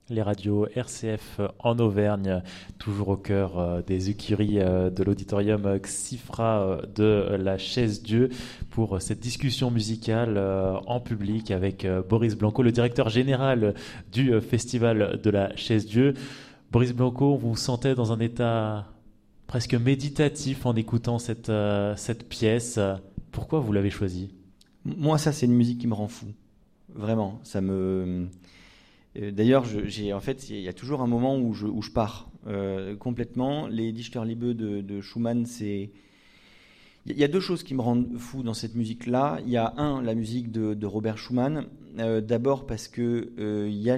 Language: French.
Les radios RCF en Auvergne, toujours au cœur des écuries de l'auditorium Xifra de la Chaise-Dieu pour cette discussion musicale en public avec Boris Blanco, le directeur général du festival de la Chaise-Dieu. Boris Blanco, vous vous sentez dans un état presque méditatif en écoutant cette pièce. Pourquoi vous l'avez choisie? Moi, ça, c'est une musique qui me rend fou. Vraiment, ça me... D'ailleurs, en fait, il y a toujours un moment où je pars complètement. Les Dichterliebe de Schumann, c'est... Il y a deux choses qui me rendent fou dans cette musique-là. Il y a la musique de Robert Schumann. D'abord parce que il y a